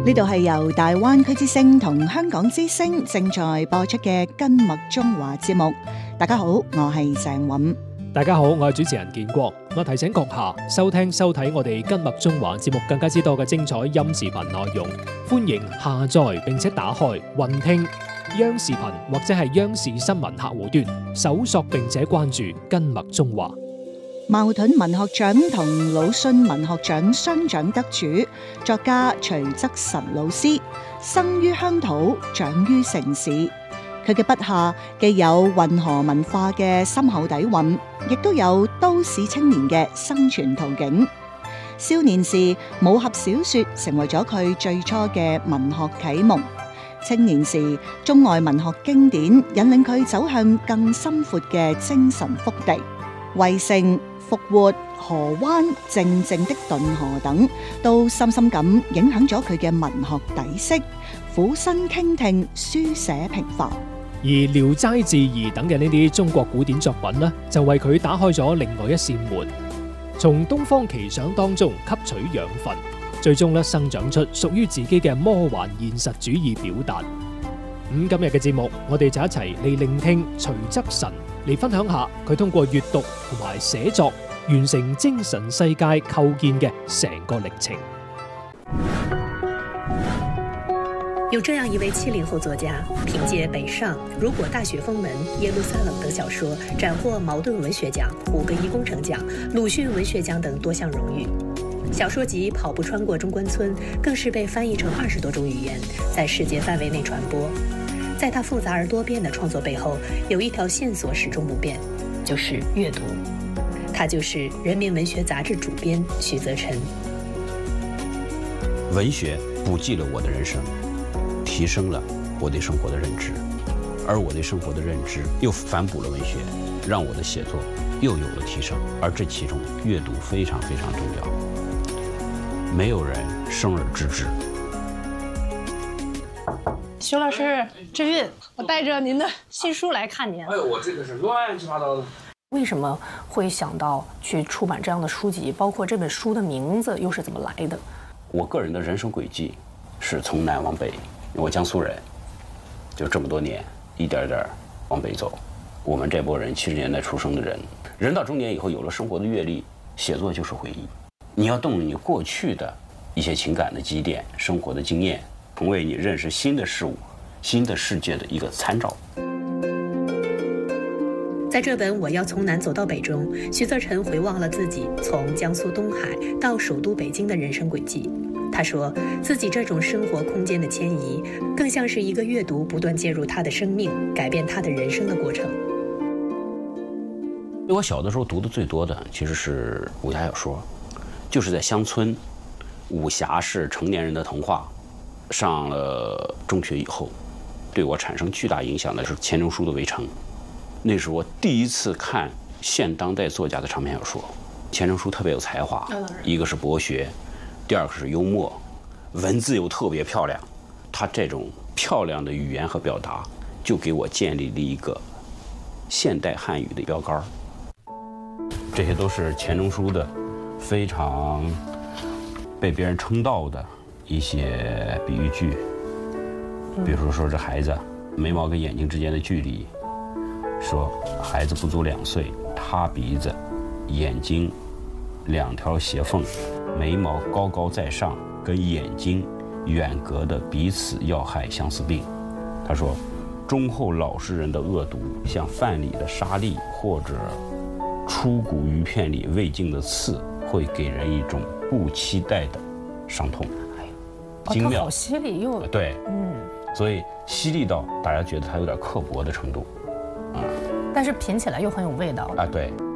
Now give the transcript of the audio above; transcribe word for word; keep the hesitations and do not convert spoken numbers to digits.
呢度係由大灣區之聲同香港之聲正在播出嘅《根脈中華》節目。大家好，我係鄭韻。 大家好，我係主持人建國。我提醒閣下收聽收睇我哋《根脈中華》節目更加之多嘅精彩音視頻內容，歡迎下載並且打開雲聽央視頻或者係央視新聞客戶端，搜索並且關注《根脈中華》。 茅盾文學獎同魯迅文學獎雙獎得主作家徐則臣老師，生於鄉土，長於城市。佢嘅筆下既有運河文化嘅深厚底蘊，亦都有都市青年嘅生存途徑。少年時，武俠小說成為咗佢最初嘅文學啟蒙。青年時，中外文學經典引領佢走向更深闊嘅精神腹地。圍城、復活、河灣、靜靜的頓河等，都深深咁影響咗佢嘅文學底色。俯身傾聽，書寫平凡。 而《聊齋志異》等嘅呢啲中國古典作品呢，就為佢打開咗另外一扇門，從東方奇想當中吸取養分，最終咧生長出屬於自己嘅魔幻現實主義表達。咁今日嘅節目，我哋就一齊嚟聆聽徐則臣嚟分享下佢通過閱讀同埋寫作完成精神世界構建嘅成個歷程。 有這樣一位七零後作家，憑借《北上》《如果大雪封門》《耶路撒冷》等小說，斬獲茅盾文學獎、胡格伊工程獎、魯迅文學獎等多項榮譽。小說集《跑步穿過中關村》更是被翻譯成二十多種語言，在世界範圍內傳播。在他複雜而多變的創作背後，有一條線索始終不變，就是閱讀。他就是《人民文學雜誌》主編徐則臣。 文學補記了我的人生，提升了我對生活的認知，而我對生活的認知又反哺了文學，讓我的寫作又有了提升。而這其中閱讀非常非常重要，沒有人生而知之。 徐老師，志運，我帶着您的新書來看您。 哎呦，我這個是亂七八糟的。 為什麼會想到去出版這樣的書籍？包括這本書的名字又是怎麼來的？ 我個人的人生軌跡是從南往北，因為我江蘇人，就這麼多年一點點往北走。我們這波人七十年代出生的人，人到中年以後有了生活的閱歷，寫作就是回憶。你要動你過去的一些情感的積澱、生活的經驗，成為你認識新的事物、新的世界的一個參照。 在這本《我要從南走到北》中，徐則臣回望了自己從江蘇東海到首都北京的人生軌跡。他說自己這種生活空間的遷移，更像是一個閱讀不斷介入他的生命、改變他的人生的過程。 我小的時候讀的最多的其實是武俠小說，就是在鄉村，武俠是成年人的童話。上了中學以後，對我產生巨大影響的是錢鍾書的《圍城》。那是我第一次看現當代作家的長篇小說。錢鍾書特別有才華，一個是博學，第二個是幽默，文字又特別漂亮。他這種漂亮的語言和表達，就給我建立了一個現代漢語的標杆。這些都是錢鍾書的非常被別人稱道的一些比喻句，比如說這孩子眉毛跟眼睛之間的距離，說孩子不足兩歲，他鼻子、眼睛兩條斜縫，眉毛高高在上，跟眼睛遠隔的彼此要害相思病。他說，忠厚老實人的惡毒，像飯裡的沙粒或者出骨魚片裡未盡的刺，會給人一種不期待的傷痛。精妙， 哦，好犀利又對， 嗯， 所以犀利到大家覺得他有點刻薄的程度。 但是品起來又很有味道啊，對。